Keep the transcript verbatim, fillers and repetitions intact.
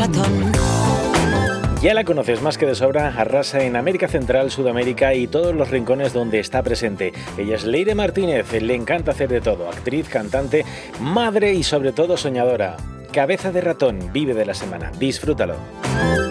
ratón. Ya la conoces más que de sobra, arrasa en América Central, Sudamérica y todos los rincones donde está presente. Ella es Leire Martínez, le encanta hacer de todo, actriz, cantante, madre y sobre todo soñadora. Cabeza de ratón, vive de la semana, disfrútalo.